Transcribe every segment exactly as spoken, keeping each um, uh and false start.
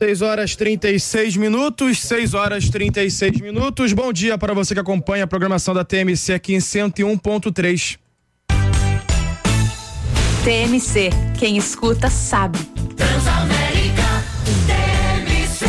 seis horas e trinta e seis minutos, seis horas e trinta e seis minutos. Bom dia para você que acompanha a programação da T M C aqui em cento e um ponto três. T M C, quem escuta sabe. Transamérica, T M C.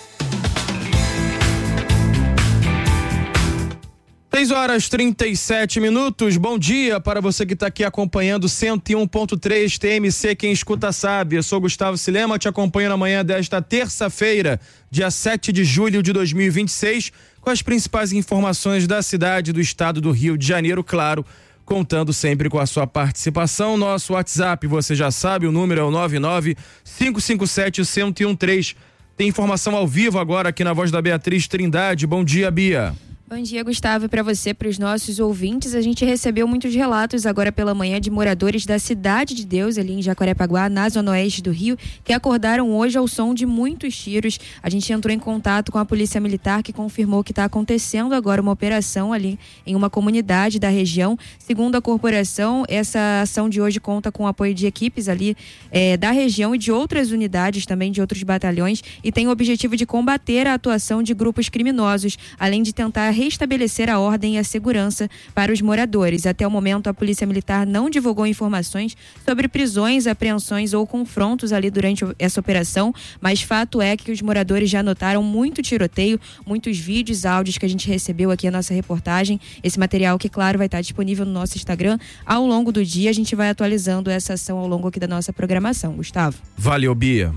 seis horas e trinta e sete minutos. Bom dia para você que está aqui acompanhando cento e um ponto três T M C, quem escuta sabe. Eu sou Gustavo Silema, te acompanho na manhã desta terça-feira, dia sete de julho de dois mil e vinte e seis, com as principais informações da cidade, do estado do Rio de Janeiro, claro, contando sempre com a sua participação. Nosso WhatsApp, você já sabe, o número é o nove nove cinco cinco sete um zero um três. Tem informação ao vivo agora aqui na voz da Beatriz Trindade. Bom dia, Bia. Bom dia, Gustavo, e para você, para os nossos ouvintes. A gente recebeu muitos relatos agora pela manhã de moradores da Cidade de Deus, ali em Jacarepaguá, na zona oeste do Rio, que acordaram hoje ao som de muitos tiros. A gente entrou em contato com a Polícia Militar, que confirmou que está acontecendo agora uma operação ali em uma comunidade da região. Segundo a corporação, essa ação de hoje conta com o apoio de equipes ali é, da região e de outras unidades, também de outros batalhões, e tem o objetivo de combater a atuação de grupos criminosos, além de tentar restabelecer a ordem e a segurança para os moradores. Até o momento, a Polícia Militar não divulgou informações sobre prisões, apreensões ou confrontos ali durante essa operação, mas fato é que os moradores já notaram muito tiroteio, muitos vídeos, áudios que a gente recebeu aqui na nossa reportagem. Esse material que, claro, vai estar disponível no nosso Instagram. Ao longo do dia, a gente vai atualizando essa ação ao longo aqui da nossa programação. Gustavo. Valeu, Bia.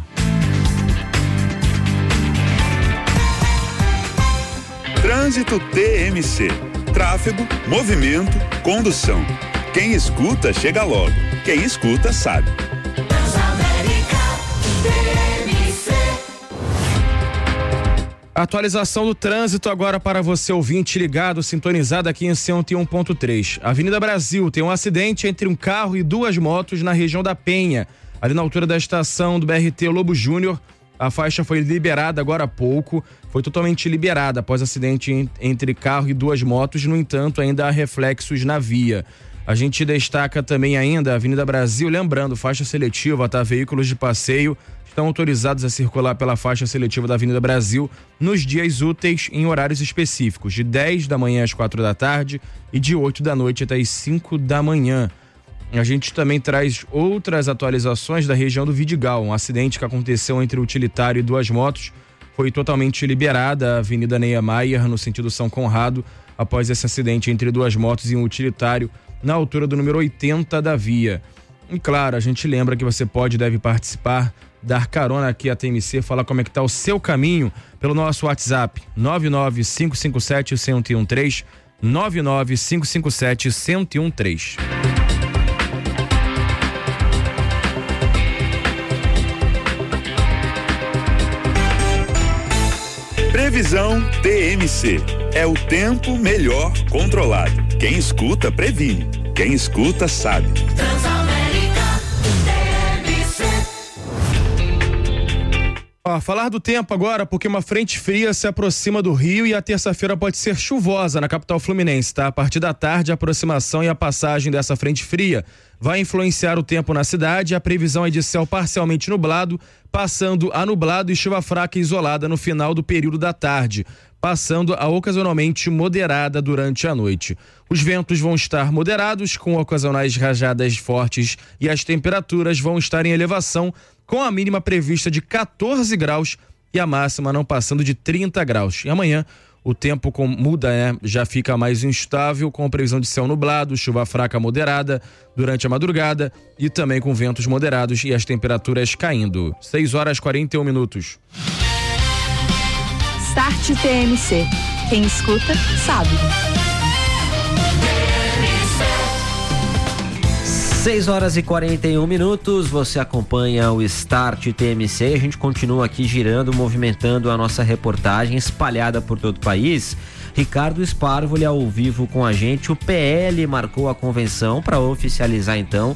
Trânsito T M C. Tráfego, movimento, condução. Quem escuta, chega logo. Quem escuta, sabe. Transamérica, T M C. Atualização do trânsito agora para você, ouvinte ligado, sintonizado aqui em cento e um ponto três. Avenida Brasil tem um acidente entre um carro e duas motos na região da Penha, ali na altura da estação do B R T Lobo Júnior. A faixa foi liberada agora há pouco, foi totalmente liberada após acidente entre carro e duas motos. No entanto, ainda há reflexos na via. A gente destaca também ainda a Avenida Brasil, lembrando, faixa seletiva, tá? Veículos de passeio estão autorizados a circular pela faixa seletiva da Avenida Brasil nos dias úteis em horários específicos, de dez da manhã às quatro da tarde e de oito da noite até as cinco da manhã. A gente também traz outras atualizações da região do Vidigal. Um acidente que aconteceu entre o utilitário e duas motos foi totalmente liberada a Avenida Niemeyer, no sentido São Conrado, após esse acidente entre duas motos e um utilitário na altura do número oitenta da via. E claro, a gente lembra que você pode e deve participar, dar carona aqui à T M C, falar como é que tá o seu caminho pelo nosso WhatsApp nove nove cinco cinco sete um zero um três, nove nove cinco cinco sete um zero um três. Previsão T M C. É o tempo melhor controlado. Quem escuta, previne. Quem escuta, sabe. Transamérica, T M C. Ó, falar do tempo agora, porque uma frente fria se aproxima do Rio e a terça-feira pode ser chuvosa na capital fluminense, tá? A partir da tarde, a aproximação e a passagem dessa frente fria vai influenciar o tempo na cidade. A previsão é de céu parcialmente nublado, passando a nublado e chuva fraca e isolada no final do período da tarde, passando a ocasionalmente moderada durante a noite. Os ventos vão estar moderados, com ocasionais rajadas fortes, e as temperaturas vão estar em elevação, com a mínima prevista de quatorze graus e a máxima não passando de trinta graus. E amanhã o tempo com, muda, né? Já fica mais instável, com previsão de céu nublado, chuva fraca moderada durante a madrugada e também com ventos moderados e as temperaturas caindo. seis horas e quarenta e um minutos. Start T M C. Quem escuta, sabe. seis horas e quarenta e um minutos, você acompanha o Start T M C. A gente continua aqui girando, movimentando a nossa reportagem espalhada por todo o país. Ricardo Sparvoli ao vivo com a gente. O P L marcou a convenção para oficializar então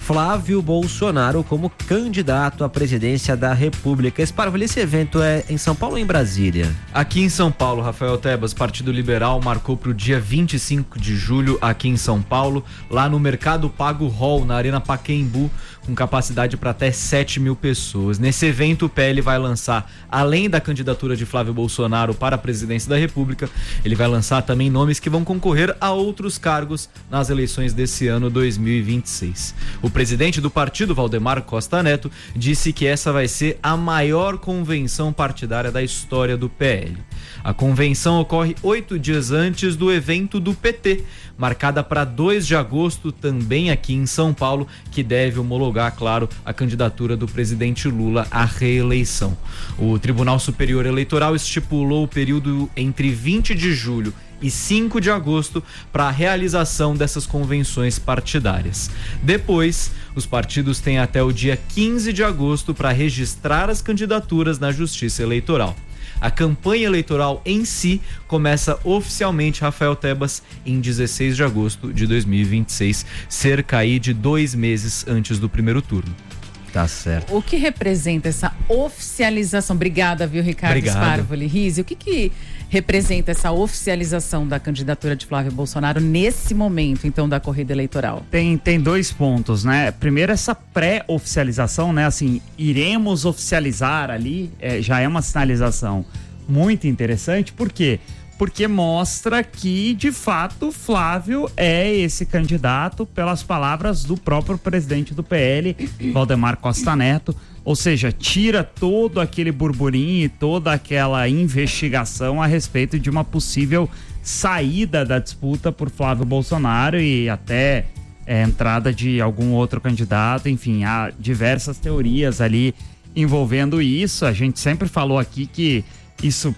Flávio Bolsonaro como candidato à presidência da República. Esparvali, esse evento é em São Paulo ou em Brasília? Aqui em São Paulo, Rafael Tebas, Partido Liberal marcou para o dia vinte e cinco de julho aqui em São Paulo, lá no Mercado Pago Hall, na Arena Pacaembu, com capacidade para até sete mil pessoas. Nesse evento, o P L vai lançar, além da candidatura de Flávio Bolsonaro para a presidência da República, ele vai lançar também nomes que vão concorrer a outros cargos nas eleições desse ano dois mil e vinte e seis. O presidente do partido, Valdemar Costa Neto, disse que essa vai ser a maior convenção partidária da história do P L. A convenção ocorre oito dias antes do evento do P T, marcada para dois de agosto, também aqui em São Paulo, que deve homologar, claro, a candidatura do presidente Lula à reeleição. O Tribunal Superior Eleitoral estipulou o período entre vinte de julho e cinco de agosto para a realização dessas convenções partidárias. Depois, os partidos têm até o dia quinze de agosto para registrar as candidaturas na Justiça Eleitoral. A campanha eleitoral em si começa oficialmente, Rafael Tebas, em dezesseis de agosto de dois mil e vinte e seis, cerca aí de dois meses antes do primeiro turno. Tá certo. O que representa essa oficialização? Obrigada, viu, Ricardo Sparvoli. Rizzi, o que que representa essa oficialização da candidatura de Flávio Bolsonaro nesse momento, então, da corrida eleitoral? Tem, tem dois pontos, né? Primeiro, essa pré-oficialização, né? Assim, iremos oficializar ali, é, já é uma sinalização muito interessante. Por quê? Porque mostra que, de fato, Flávio é esse candidato, pelas palavras do próprio presidente do P L, Valdemar Costa Neto. Ou seja, tira todo aquele burburinho e toda aquela investigação a respeito de uma possível saída da disputa por Flávio Bolsonaro e até é, entrada de algum outro candidato. Enfim, há diversas teorias ali envolvendo isso. A gente sempre falou aqui que isso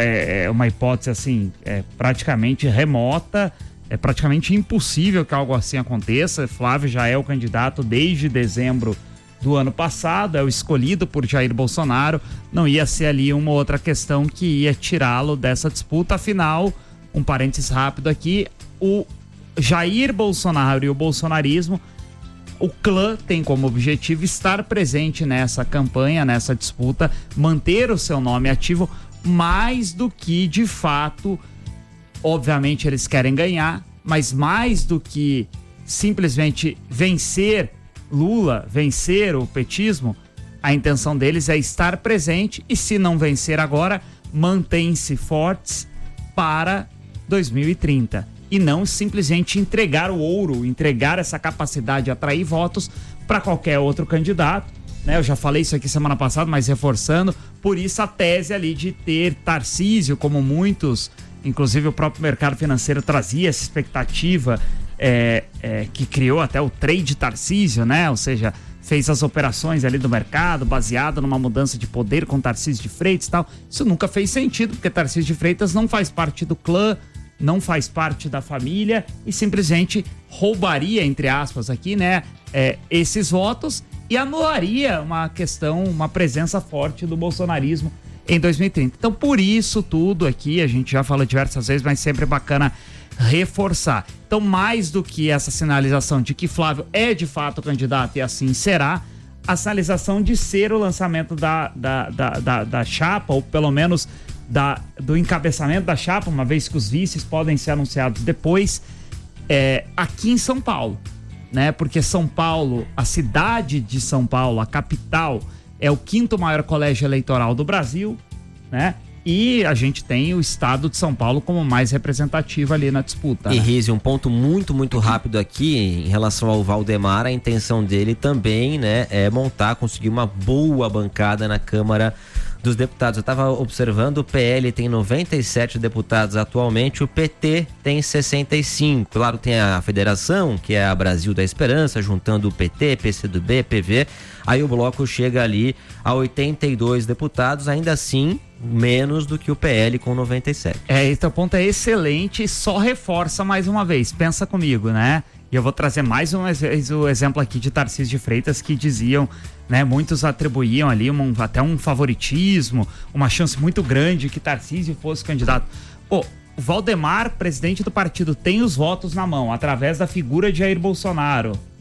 é uma hipótese assim, é praticamente remota, é praticamente impossível que algo assim aconteça. Flávio já é o candidato desde dezembro do ano passado, é o escolhido por Jair Bolsonaro, não ia ser ali uma outra questão que ia tirá-lo dessa disputa. Afinal, um parênteses rápido aqui, o Jair Bolsonaro e o bolsonarismo, o clã tem como objetivo estar presente nessa campanha, nessa disputa, manter o seu nome ativo, mais do que, de fato, obviamente eles querem ganhar, mas mais do que simplesmente vencer Lula, vencer o petismo, a intenção deles é estar presente e, se não vencer agora, mantém-se fortes para dois mil e trinta. E não simplesmente entregar o ouro, entregar essa capacidade de atrair votos para qualquer outro candidato. Né, eu já falei isso aqui semana passada, mas reforçando, por isso a tese ali de ter Tarcísio, como muitos, inclusive o próprio mercado financeiro trazia essa expectativa, é, é, que criou até o trade Tarcísio, né? Ou seja, fez as operações ali do mercado baseado numa mudança de poder com Tarcísio de Freitas e tal. Isso nunca fez sentido, porque Tarcísio de Freitas não faz parte do clã, não faz parte da família e simplesmente roubaria, entre aspas aqui, né, é, esses votos e anularia uma questão, uma presença forte do bolsonarismo em dois mil e trinta. Então, por isso tudo aqui, a gente já falou diversas vezes, mas sempre é bacana reforçar. Então, mais do que essa sinalização de que Flávio é de fato candidato e assim será, a sinalização de ser o lançamento da, da, da, da, da chapa, ou pelo menos da, do encabeçamento da chapa, uma vez que os vices podem ser anunciados depois, é, aqui em São Paulo. Né? Porque São Paulo, a cidade de São Paulo, a capital, é o quinto maior colégio eleitoral do Brasil, né? E a gente tem o estado de São Paulo como mais representativo ali na disputa. E né? Rizzi, um ponto muito, muito rápido aqui em relação ao Valdemar, a intenção dele também, né, é montar, conseguir uma boa bancada na Câmara dos Deputados. Eu estava observando, o P L tem noventa e sete deputados atualmente, o P T tem sessenta e cinco. Claro, tem a federação, que é a Brasil da Esperança, juntando o P T, P C do B, P V. Aí o bloco chega ali a oitenta e dois deputados, ainda assim, menos do que o P L com noventa e sete. É, esse ponto é excelente, só reforça mais uma vez. Pensa comigo, né? E eu vou trazer mais um o exemplo aqui de Tarcísio de Freitas, que diziam, né, muitos atribuíam ali um, até um favoritismo, uma chance muito grande que Tarcísio fosse candidato. Pô, o Valdemar, presidente do partido, tem os votos na mão, através da figura de Jair Bolsonaro.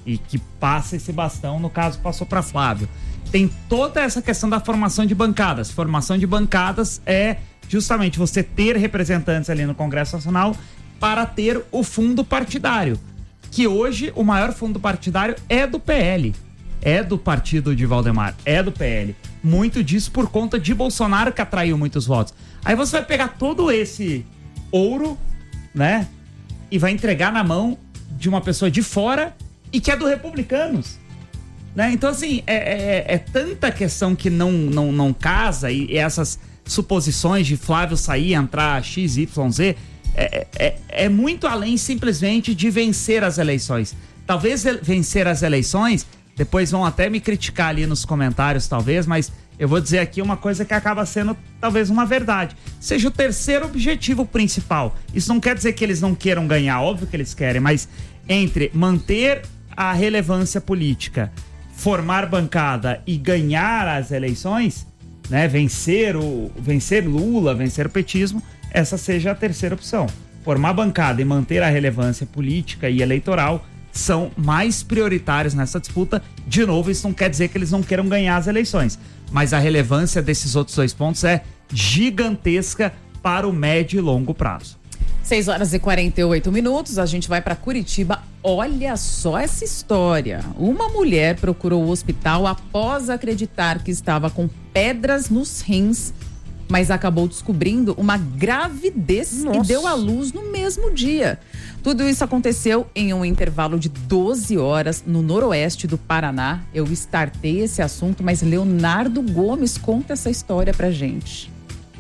e que passa esse bastão, no caso passou para Flávio. Tem toda essa questão da formação de bancadas. Formação de bancadas é justamente você ter representantes ali no Congresso Nacional para ter o fundo partidário, que hoje o maior fundo partidário é do P L, é do partido de Valdemar, é do P L. Muito disso por conta de Bolsonaro, que atraiu muitos votos. Aí você vai pegar todo esse ouro, né, e vai entregar na mão de uma pessoa de fora e que é do Republicanos, né? Então, assim, é, é, é tanta questão que não, não, não casa, e, e essas suposições de Flávio sair, entrar X, Y, Z, é, é, é muito além simplesmente de vencer as eleições. Talvez vencer as eleições, depois vão até me criticar ali nos comentários, talvez, mas eu vou dizer aqui uma coisa que acaba sendo talvez uma verdade. Seja o terceiro objetivo principal. Isso não quer dizer que eles não queiram ganhar, óbvio que eles querem, mas entre manter a relevância política, formar bancada e ganhar as eleições, né, vencer o vencer Lula, vencer o petismo, essa seja a terceira opção. Formar bancada e manter a relevância política e eleitoral são mais prioritários nessa disputa. De novo, isso não quer dizer que eles não queiram ganhar as eleições, mas a relevância desses outros dois pontos é gigantesca para o médio e longo prazo. seis horas e quarenta e oito minutos, a gente vai para Curitiba. Olha só essa história. Uma mulher procurou o hospital após acreditar que estava com pedras nos rins, mas acabou descobrindo uma gravidez. Nossa. E deu à luz no mesmo dia. Tudo isso aconteceu em um intervalo de doze horas no noroeste do Paraná. Eu startei esse assunto, mas Leonardo Gomes conta essa história pra gente.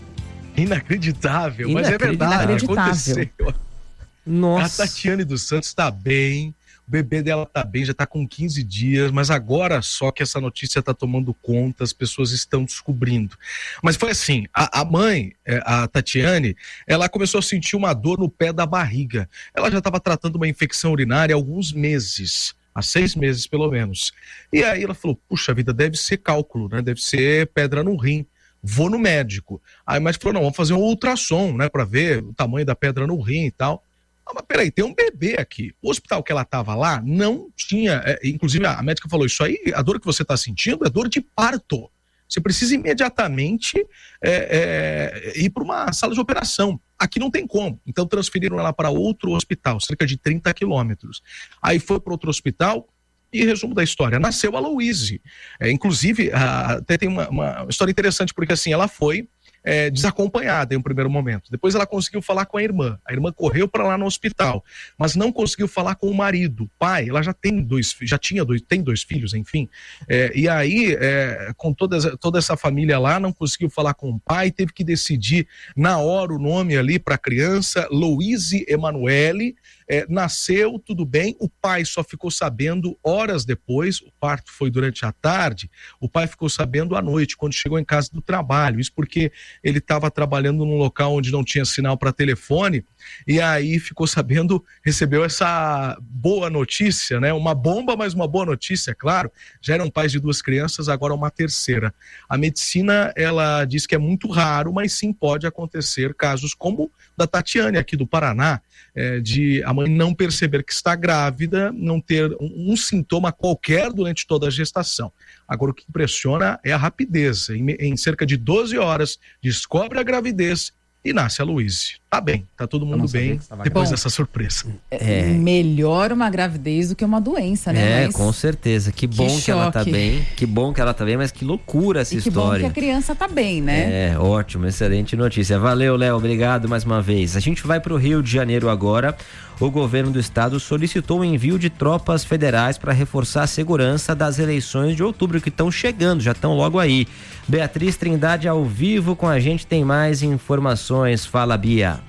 Inacreditável, mas é verdade, Inacreditável. Aconteceu. Nossa. A Tatiane dos Santos tá bem, o bebê dela tá bem, já tá com quinze dias, mas agora só que essa notícia tá tomando conta, as pessoas estão descobrindo. Mas foi assim, a, a mãe, a Tatiane, ela começou a sentir uma dor no pé da barriga. Ela já estava tratando uma infecção urinária há alguns meses, há seis meses pelo menos. E aí ela falou, puxa vida, deve ser cálculo, né? Deve ser pedra no rim. Vou no médico. Aí o médico falou, não, vamos fazer um ultrassom, né, para ver o tamanho da pedra no rim e tal. Ah, mas peraí, tem um bebê aqui. O hospital que ela estava lá não tinha, é, inclusive a médica falou, isso aí, a dor que você está sentindo é dor de parto. Você precisa imediatamente é, é, ir para uma sala de operação. Aqui não tem como. Então transferiram ela para outro hospital, cerca de trinta quilômetros. Aí foi para outro hospital. E resumo da história, nasceu a Louise. É, inclusive, a, até tem uma, uma história interessante, porque assim, ela foi é, desacompanhada em um primeiro momento. Depois ela conseguiu falar com a irmã. A irmã correu para lá no hospital, mas não conseguiu falar com o marido. O pai, ela já tem dois, já tinha dois, tem dois filhos, enfim. É, e aí, é, com toda, toda essa família lá, não conseguiu falar com o pai, teve que decidir na hora o nome ali para a criança, Louise Emanuele. É, nasceu, tudo bem, o pai só ficou sabendo horas depois, o parto foi durante a tarde, o pai ficou sabendo à noite, quando chegou em casa do trabalho, isso porque ele estava trabalhando num local onde não tinha sinal para telefone, e aí ficou sabendo, recebeu essa boa notícia, né? Uma bomba, mas uma boa notícia, claro, já eram pais de duas crianças, agora uma terceira. A medicina, ela diz que é muito raro, mas sim pode acontecer casos como da Tatiane aqui do Paraná, é, de a mãe não perceber que está grávida, não ter um, um sintoma qualquer durante toda a gestação. Agora o que impressiona é a rapidez, em, em cerca de doze horas descobre a gravidez e nasce a Louise. Tá bem, tá todo mundo bem depois Bom, dessa surpresa. É melhor uma gravidez do que uma doença, né? É, Mas com certeza. Que bom que, que ela tá bem. Que bom que ela tá bem, mas que loucura essa e que história. bom que a criança tá bem, né? É, ótimo, excelente notícia. Valeu, Léo, obrigado mais uma vez. A gente vai pro Rio de Janeiro agora. O governo do estado solicitou o envio de tropas federais para reforçar a segurança das eleições de outubro que estão chegando, já estão logo aí. Beatriz Trindade ao vivo com a gente, tem mais informações. Fala, Bia.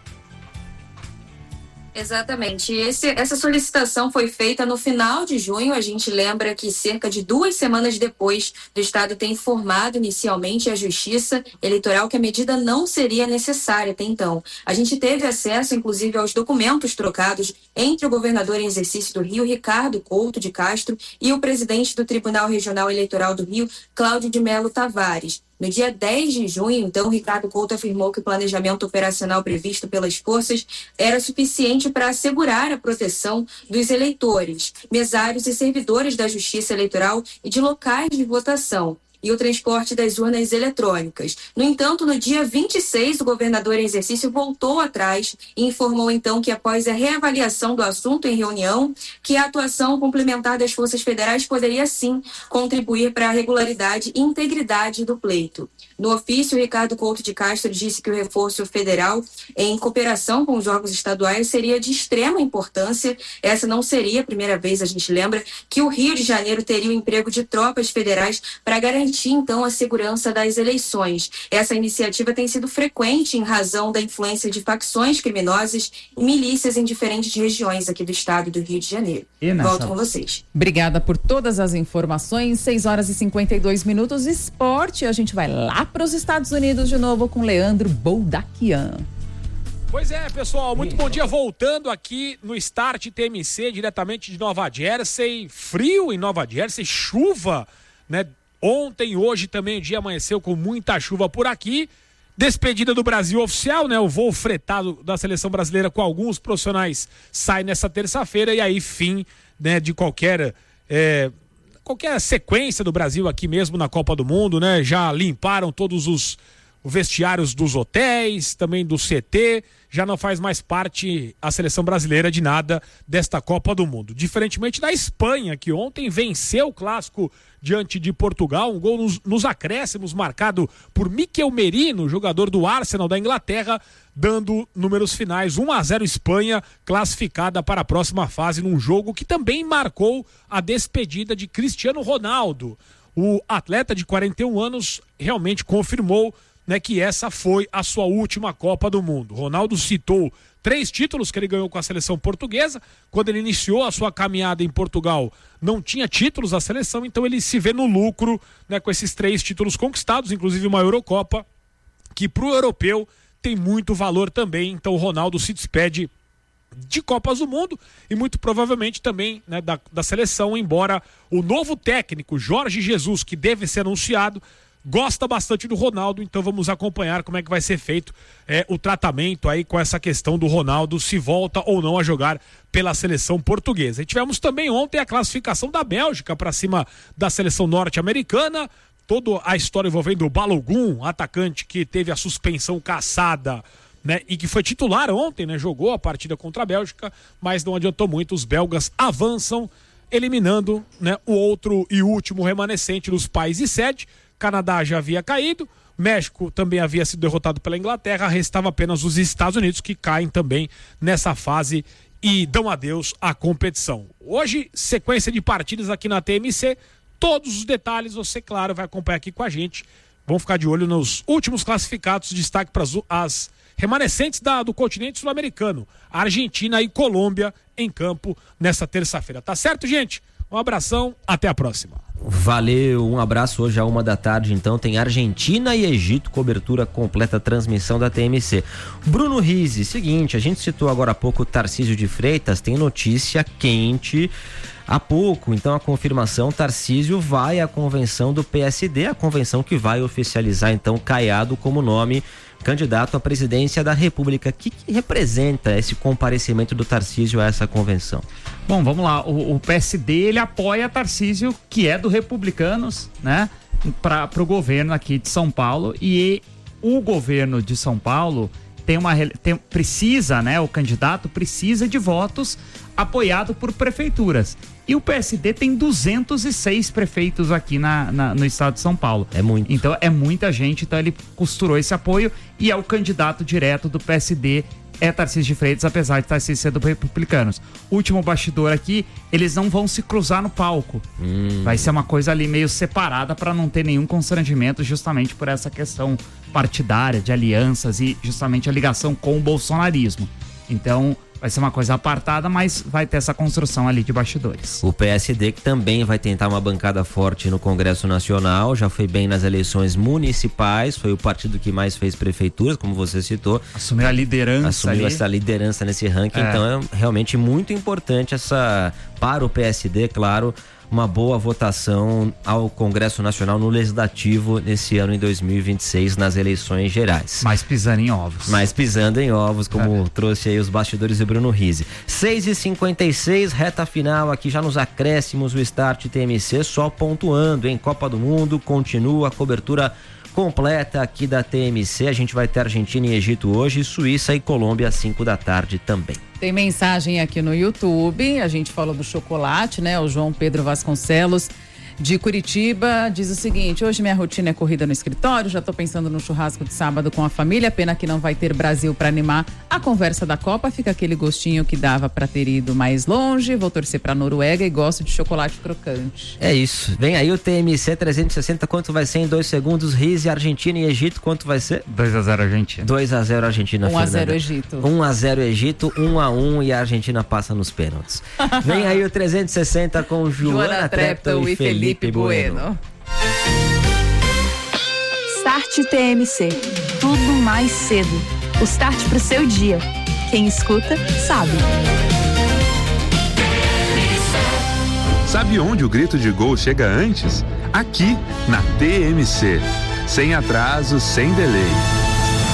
Exatamente. Esse, essa solicitação foi feita no final de junho. A gente lembra que cerca de duas semanas depois do Estado ter informado inicialmente a Justiça Eleitoral que a medida não seria necessária até então. A gente teve acesso, inclusive, aos documentos trocados entre o governador em exercício do Rio, Ricardo Couto de Castro, e o presidente do Tribunal Regional Eleitoral do Rio, Cláudio de Melo Tavares. No dia dez de junho, então, Ricardo Couto afirmou que o planejamento operacional previsto pelas forças era suficiente para assegurar a proteção dos eleitores, mesários e servidores da Justiça Eleitoral e de locais de votação, e o transporte das urnas eletrônicas. No entanto, no dia vinte e seis, o governador em exercício voltou atrás e informou então que, após a reavaliação do assunto em reunião, que a atuação complementar das forças federais poderia sim contribuir para a regularidade e integridade do pleito. No ofício, Ricardo Couto de Castro disse que o reforço federal, em cooperação com os órgãos estaduais, seria de extrema importância. Essa não seria a primeira vez, a gente lembra, que o Rio de Janeiro teria o emprego de tropas federais para garantir então a segurança das eleições. Essa iniciativa tem sido frequente em razão da influência de facções criminosas e milícias em diferentes regiões aqui do estado do Rio de Janeiro. Nessa... Volto com vocês. Obrigada por todas as informações. seis horas e cinquenta e dois minutos. Esporte. A gente vai lá para os Estados Unidos de novo com Leandro Boldaquian. Pois é, pessoal, muito bom dia. Voltando aqui no Start T M C, diretamente de Nova Jersey. Frio em Nova Jersey, chuva, né? Ontem, hoje também o dia amanheceu com muita chuva por aqui. Despedida do Brasil oficial, né? O voo fretado da seleção brasileira com alguns profissionais sai nessa terça-feira e aí fim, né, de qualquer é, qualquer sequência do Brasil aqui mesmo na Copa do Mundo, né? Já limparam todos os vestiários dos hotéis, também do C T, já não faz mais parte a seleção brasileira de nada desta Copa do Mundo. Diferentemente da Espanha, que ontem venceu o clássico diante de Portugal, um gol nos, nos acréscimos marcado por Mikel Merino, jogador do Arsenal da Inglaterra, dando números finais um a zero Espanha, classificada para a próxima fase num jogo que também marcou a despedida de Cristiano Ronaldo. O atleta de quarenta e um anos realmente confirmou, né, que essa foi a sua última Copa do Mundo. Ronaldo citou três títulos que ele ganhou com a seleção portuguesa. Quando ele iniciou a sua caminhada em Portugal, não tinha títulos da seleção, então ele se vê no lucro, né, com esses três títulos conquistados, inclusive uma Eurocopa, que para o europeu tem muito valor também. Então o Ronaldo se despede de Copas do Mundo e muito provavelmente também, né, da, da seleção, embora o novo técnico, Jorge Jesus, que deve ser anunciado, gosta bastante do Ronaldo, então vamos acompanhar como é que vai ser feito é, o tratamento aí com essa questão do Ronaldo, se volta ou não a jogar pela seleção portuguesa. E tivemos também ontem a classificação da Bélgica para cima da seleção norte-americana, toda a história envolvendo o Balogun, atacante que teve a suspensão cassada, né, e que foi titular ontem, né, jogou a partida contra a Bélgica, mas não adiantou muito, os belgas avançam, eliminando, né, o outro e último remanescente dos países sede. Canadá já havia caído, México também havia sido derrotado pela Inglaterra, restava apenas os Estados Unidos, que caem também nessa fase e dão adeus à competição. Hoje, sequência de partidas aqui na T M C, todos os detalhes você, claro, vai acompanhar aqui com a gente. Vamos ficar de olho nos últimos classificados, destaque para as remanescentes da, do continente sul-americano, Argentina e Colômbia em campo nessa terça-feira. Tá certo, gente? Um abração, até a próxima. Valeu, um abraço. Hoje à uma da tarde, então, tem Argentina e Egito, cobertura completa, transmissão da T M C. Bruno Rizzi, seguinte, a gente citou agora há pouco o Tarcísio de Freitas, tem notícia quente há pouco, então a confirmação, Tarcísio vai à convenção do P S D, a convenção que vai oficializar então Caiado como nome candidato à presidência da República. O que, que representa esse comparecimento do Tarcísio a essa convenção? Bom, vamos lá. O, o P S D, ele apoia Tarcísio, que é do Republicanos, né? Para o governo aqui de São Paulo. E o governo de São Paulo tem uma, tem, precisa, né? O candidato precisa de votos apoiado por prefeituras. E o P S D tem duzentos e seis prefeitos aqui na, na, no estado de São Paulo. É muito. Então é muita gente, então ele costurou esse apoio e é o candidato direto do P S D, é Tarcísio de Freitas, apesar de Tarcísio ser do Republicanos. Último bastidor aqui, eles não vão se cruzar no palco. Hum. Vai ser uma coisa ali meio separada para não ter nenhum constrangimento, justamente por essa questão partidária, de alianças e justamente a ligação com o bolsonarismo. Então vai ser uma coisa apartada, mas vai ter essa construção ali de bastidores. O P S D que também vai tentar uma bancada forte no Congresso Nacional, já foi bem nas eleições municipais, foi o partido que mais fez prefeituras, como você citou. Assumiu a liderança Assumiu ali. essa liderança nesse ranking, É. então é realmente muito importante essa, para o P S D, claro, uma boa votação ao Congresso Nacional no Legislativo nesse ano em dois mil e vinte e seis nas eleições gerais. Mas pisando em ovos. Mas pisando em ovos, como É. trouxe aí os bastidores do Bruno Rizzi. seis e cinquenta e seis, reta final aqui já nos acréscimos, o Start T M C só pontuando em Copa do Mundo, continua a cobertura completa aqui da T M C. A gente vai ter Argentina e Egito hoje, Suíça e Colômbia às cinco da tarde também. Tem mensagem aqui no YouTube, a gente falou do chocolate, né? O João Pedro Vasconcelos de Curitiba diz o seguinte: hoje minha rotina é corrida no escritório, já tô pensando no churrasco de sábado com a família, pena que não vai ter Brasil para animar a conversa da Copa, fica aquele gostinho que dava para ter ido mais longe, vou torcer pra Noruega e gosto de chocolate crocante. É isso, vem aí o T M C trezentos e sessenta, quanto vai ser em dois segundos? Rizzi, Argentina e Egito, quanto vai ser? dois a zero Argentina. dois a zero Argentina, um a zero Fernanda. Egito. um a zero Egito, um a um e a Argentina passa nos pênaltis. Vem aí o trezentos e sessenta com Joana, Joana Treptow e Felipe Bueno. Start T M C. Tudo mais cedo. O start pro seu dia. Quem escuta, sabe. Sabe onde o grito de gol chega antes? Aqui, na T M C. Sem atraso, sem delay.